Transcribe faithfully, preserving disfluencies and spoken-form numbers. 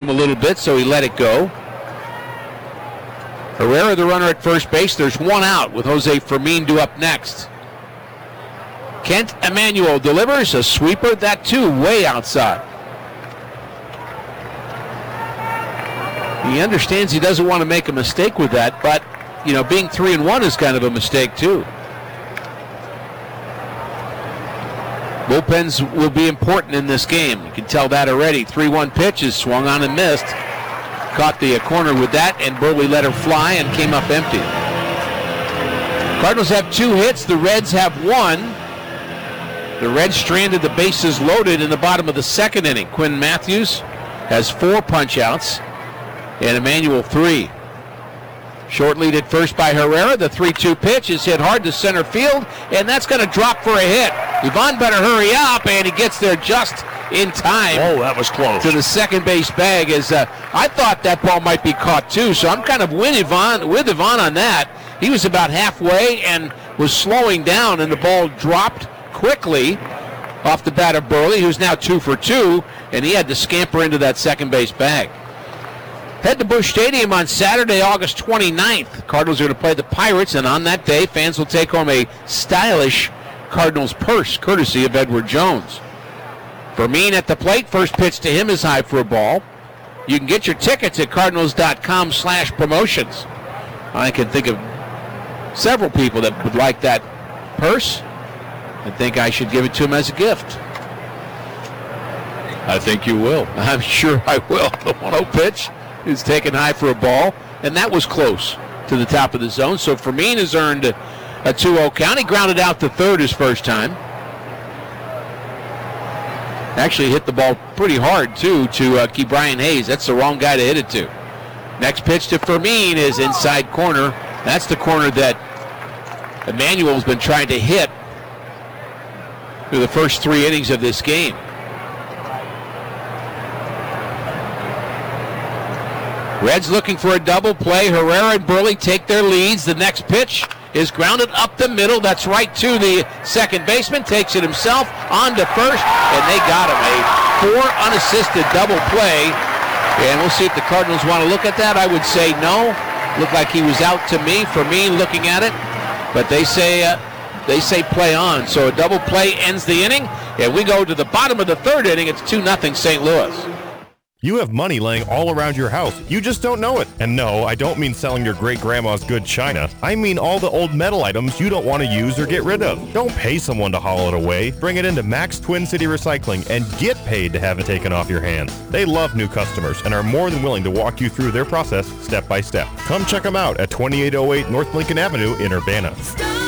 a little bit, so he let it go. Herrera, the runner at first base. There's one out with Jose Fermin due up next. Kent Emanuel delivers a sweeper, that too way outside. He understands he doesn't want to make a mistake with that, but, you know, being three and one is kind of a mistake too. Bullpens will be important in this game. You can tell that already. three one pitch is swung on and missed. Caught the corner with that, and Burley let her fly and came up empty. Cardinals have two hits. The Reds have one. The Reds stranded the bases loaded in the bottom of the second inning. Quinn Matthews has four punch-outs, and Emmanuel three. Short lead at first by Herrera. The three two pitch is hit hard to center field, and that's going to drop for a hit. Yvonne better hurry up, and he gets there just in time. Oh, that was close. To the second base bag. As uh, I thought that ball might be caught too, so I'm kind of with Yvonne, with Yvonne on that. He was about halfway and was slowing down, and the ball dropped quickly off the bat of Burley, who's now two for two, and he had to scamper into that second base bag. Head to Busch Stadium on Saturday, August twenty-ninth. Cardinals are going to play the Pirates, and on that day, fans will take home a stylish Cardinals purse, courtesy of Edward Jones. Fermin at the plate. First pitch to him is high for a ball. You can get your tickets at cardinals.com slash promotions. I can think of several people that would like that purse. I think I should give it to him as a gift. I think you will. I'm sure I will. The one oh pitch is taken high for a ball, and that was close to the top of the zone. So Fermin has earned a two oh count. He grounded out to third his first time. Actually hit the ball pretty hard, too, to uh, keep Brian Hayes. That's the wrong guy to hit it to. Next pitch to Fermin is inside corner. That's the corner that Emmanuel's been trying to hit through the first three innings of this game. Reds looking for a double play. Herrera and Burley take their leads. The next pitch is grounded up the middle. That's right to the second baseman. Takes it himself on to first, and they got him. A four unassisted double play. And we'll see if the Cardinals want to look at that. I would say no. Looked like he was out to me, for me looking at it. But they say uh, they say play on. So a double play ends the inning. And we go to the bottom of the third inning. It's two nothing Saint Louis. You have money laying all around your house. You just don't know it. And no, I don't mean selling your great-grandma's good china. I mean all the old metal items you don't want to use or get rid of. Don't pay someone to haul it away. Bring it into Max Twin City Recycling and get paid to have it taken off your hands. They love new customers and are more than willing to walk you through their process step by step. Come check them out at twenty-eight oh eight North Lincoln Avenue in Urbana.